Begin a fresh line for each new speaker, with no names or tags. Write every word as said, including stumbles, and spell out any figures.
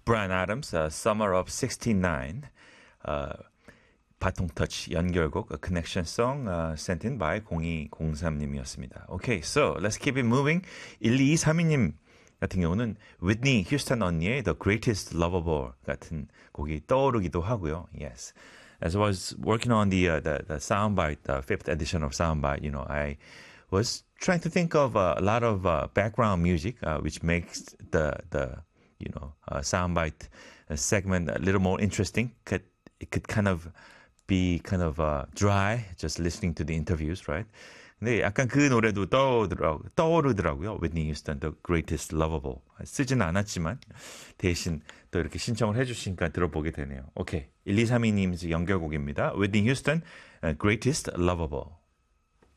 Bryan Adams, uh, Summer of sixty-nine. Uh, 바통 터치 연결곡, a connection song uh, sent in by 공이공삼님이었습니다. Okay, so let's keep it moving. 일이삼이님 같은 경우는 Whitney Houston 언니의 The Greatest Lover Boy 같은 곡이 떠오르기도 하고요. Yes. As I was working on the uh, the, the soundbite, the fifth edition of soundbite, you know, I was trying to think of uh, a lot of uh, background music, uh, which makes the the you know uh, soundbite segment a little more interesting. Could it could kind of be kind of uh, dry just listening to the interviews, right? 근데 약간 그 노래도 떠오르더라고, 떠오르더라고요. Whitney Houston, The Greatest Lovable. 쓰지는 않았지만 대신 또 이렇게 신청을 해주시니까 들어보게 되네요. 오케이, 일이삼이님 연결곡입니다. Whitney Houston, Greatest Lovable.